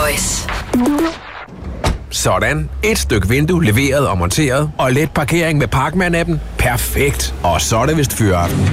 Voice. Sådan. Et stykke vindue leveret og monteret, og let parkering med Parkman-appen. Perfekt. Og så er det vist fyraften.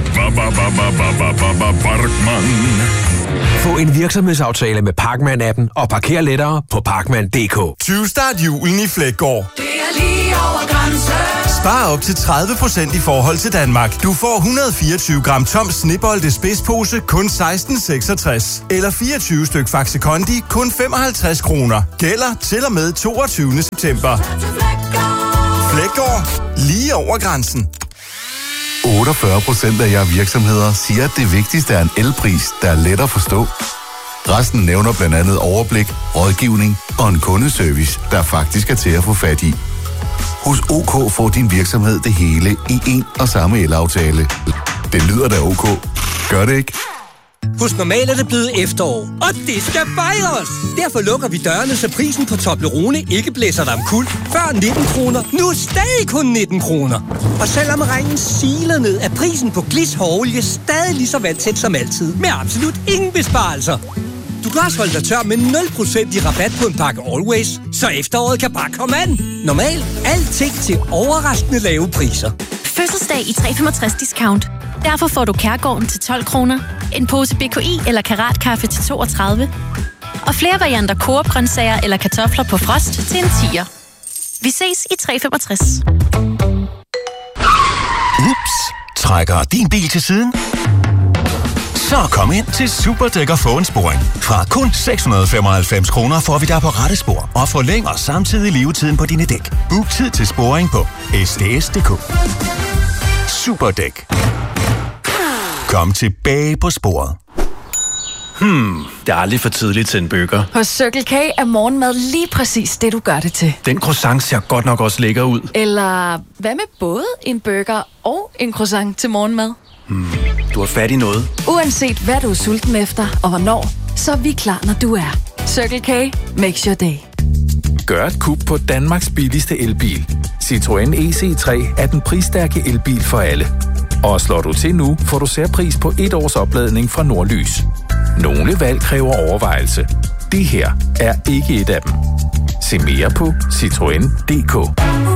Få en virksomhedsaftale med Parkman-appen og parker lettere på Parkman.dk. 20 start julen i Fleggaard. Det er lige over grænsen. Spar op til 30% i forhold til Danmark. Du får 124 gram tom Snebolde spidspose kun 16,66. Eller 24 styk Faxe Kondi kun 55 kroner. Gælder til og med 22. september. Fleggaard. Lige over grænsen. 48% af jer virksomheder siger, at det vigtigste er en elpris, der er let at forstå. Resten nævner blandt andet overblik, rådgivning og en kundeservice, der faktisk er til at få fat i. Hos OK får din virksomhed det hele i én og samme elaftale. Det lyder da OK. Gør det ikke? Hos Normal er det blevet efterår, og det skal fejres! Derfor lukker vi dørene, så prisen på Toblerone ikke blæser dig omkuld. Før 19 kroner, nu stadig kun 19 kroner. Og selvom regnen siler ned, er prisen på Glis hårolie stadig lige så vandtæt som altid. Med absolut ingen besparelser. Du kan også holde dig tør med 0% i rabat på en pakke Always, så efteråret kan bare komme an. Normal, alting til overraskende lave priser. Fødselsdag i 365 discount. Derfor får du Kærgården til 12 kroner, en pose BKI eller Karatkaffe til 32, og flere varianter Coop-grøntsager eller kartofler på frost til en 10'er. Vi ses i 365. Ups, trækker din bil til siden? Så kom ind til Superdæk og få en sporing. Fra kun 695 kroner får vi dig på rette spor og forlænger samtidig levetiden på dine dæk. Book tid til sporing på sds.dk. Superdæk. Kom tilbage på sporet. Det er aldrig for tidligt til en burger. Hos Circle K er morgenmad lige præcis det, du gør det til. Den croissant ser godt nok også lækker ud. Eller hvad med både en burger og en croissant til morgenmad? Du har fat i noget. Uanset hvad du er sulten efter og hvornår, så er vi klar, når du er. Circle K makes your day. Gør et kub på Danmarks billigste elbil. Citroën EC3 er den prisstærke elbil for alle. Og slår du til nu, får du særpris på 1 års opladning fra Nordlys. Nogle valg kræver overvejelse. Det her er ikke et af dem. Se mere på Citroën.dk.